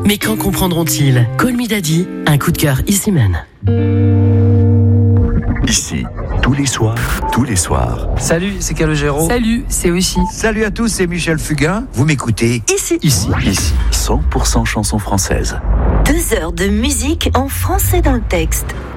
Mais quand comprendront-ils? Call Me Daddy, un coup de cœur ici même. Ici, tous les soirs. Salut, c'est Calogero. Salut, c'est aussi. Salut à tous, c'est Michel Fugain. Vous m'écoutez Ici. 100% chansons françaises. 2 heures de musique en français dans le texte.